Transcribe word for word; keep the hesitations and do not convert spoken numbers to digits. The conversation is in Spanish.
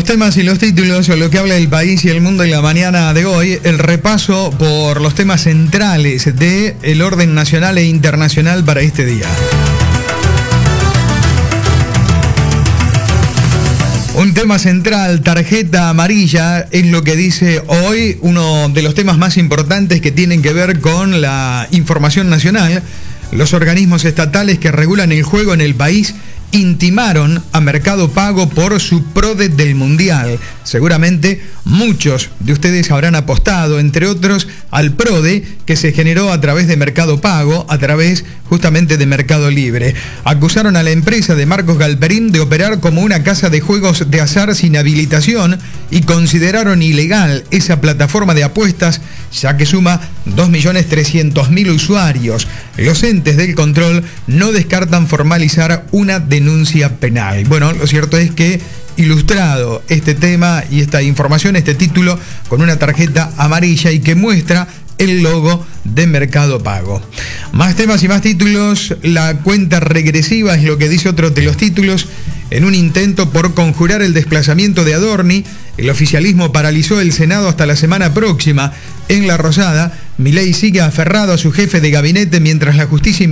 Los temas y los títulos, lo que habla el país y el mundo en la mañana de hoy, el repaso por los temas centrales del orden nacional e internacional para este día. Un tema central, tarjeta amarilla, es lo que dice hoy uno de los temas más importantes que tienen que ver con la información nacional. Los organismos estatales que regulan el juego en el país intimaron a Mercado Pago por su PRODE del Mundial. Seguramente muchos de ustedes habrán apostado, entre otros, al PRODE que se generó a través de Mercado Pago, a través justamente de Mercado Libre. Acusaron a la empresa de Marcos Galperín de operar como una casa de juegos de azar sin habilitación y consideraron ilegal esa plataforma de apuestas, ya que suma dos millones trescientos mil usuarios. Los entes del control no descartan formalizar una denuncia penal. Bueno, lo cierto es que ilustrado este tema y esta información, este título, con una tarjeta amarilla y que muestra el logo de Mercado Pago. Más temas y más títulos. La cuenta regresiva es lo que dice otro de los títulos. En un intento por conjurar el desplazamiento de Adorni, el oficialismo paralizó el Senado hasta la semana próxima. En La Rosada, Milei sigue aferrado a su jefe de gabinete mientras la justicia